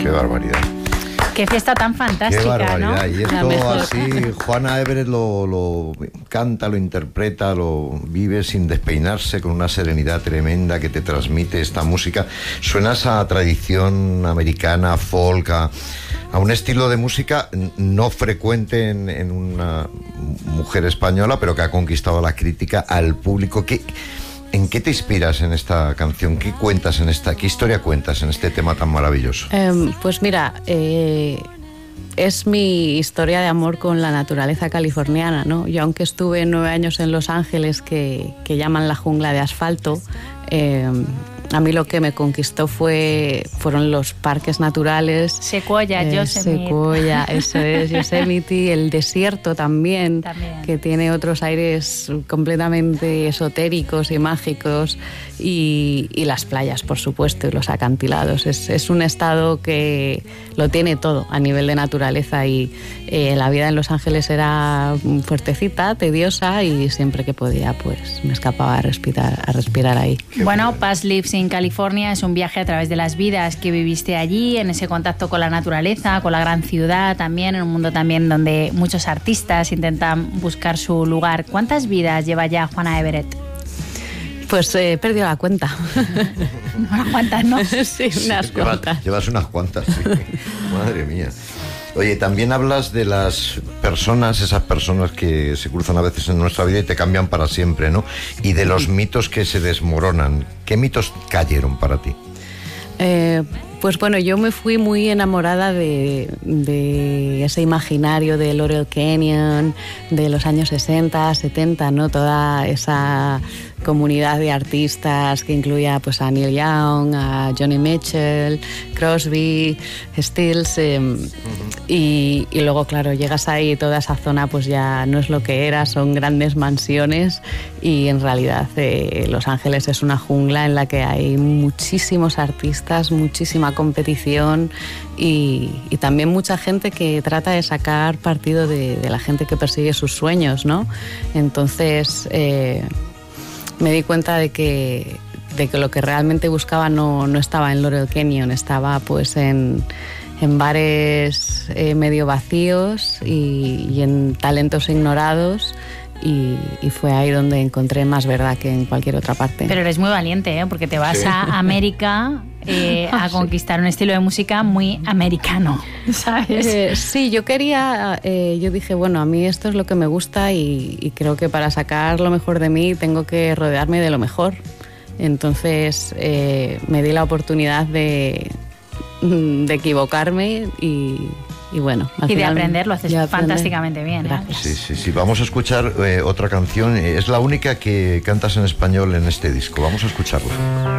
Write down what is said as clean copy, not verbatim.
Qué barbaridad. Qué fiesta tan fantástica, qué barbaridad, ¿no? Y esto así, Juana Everett lo canta, lo interpreta, lo vive sin despeinarse, con una serenidad tremenda que te transmite esta música. Suena a esa tradición americana, folk, a un estilo de música no frecuente en una mujer española, pero que ha conquistado la crítica, al público. ¿En qué te inspiras en esta canción? ¿Qué cuentas qué historia cuentas en este tema tan maravilloso? Pues mira, es mi historia de amor con la naturaleza californiana, ¿no? Yo, aunque estuve 9 años en Los Ángeles, que llaman la jungla de asfalto, a mí lo que me conquistó fueron los parques naturales. Sequoia, Yosemite. Sequoia, eso es, Yosemite, el desierto también, que tiene otros aires completamente esotéricos y mágicos, y las playas, por supuesto, y los acantilados. Es un estado que lo tiene todo a nivel de naturaleza, y la vida en Los Ángeles era fuertecita, tediosa, y siempre que podía pues me escapaba a respirar ahí. Bueno, Past Lives in California es un viaje a través de las vidas que viviste allí, en ese contacto con la naturaleza, con la gran ciudad también, en un mundo también donde muchos artistas intentan buscar su lugar. ¿Cuántas vidas lleva ya Juana Everett? Pues he perdido la cuenta. Unas cuantas, ¿no? Sí, unas cuantas. Llevas unas cuantas, sí. Madre mía. Oye, también hablas de las personas, esas personas que se cruzan a veces en nuestra vida y te cambian para siempre, ¿no? Y de los mitos que se desmoronan. ¿Qué mitos cayeron para ti? Pues bueno, yo me fui muy enamorada de ese imaginario de Laurel Canyon, de los años 60, 70, ¿no? Toda esa comunidad de artistas que incluía pues a Neil Young, a Joni Mitchell, Crosby, Stills, y luego, claro, llegas ahí y toda esa zona pues ya no es lo que era, son grandes mansiones, y en realidad Los Ángeles es una jungla en la que hay muchísimos artistas, muchísima competición, y también mucha gente que trata de sacar partido de la gente que persigue sus sueños, ¿no? Entonces me di cuenta de que lo que realmente buscaba no estaba en Laurel Canyon, estaba pues en bares medio vacíos y en talentos ignorados, y fue ahí donde encontré más verdad que en cualquier otra parte. Pero eres muy valiente, ¿eh? Porque te vas a América a conquistar un estilo de música muy americano, ¿sabes? Sí, yo dije, bueno, a mí esto es lo que me gusta, y creo que para sacar lo mejor de mí tengo que rodearme de lo mejor. Entonces me di la oportunidad de equivocarme, y bueno, al final, de aprender, lo haces fantásticamente bien, ¿eh? Sí. Vamos a escuchar otra canción. Es la única que cantas en español en este disco. Vamos a escucharla.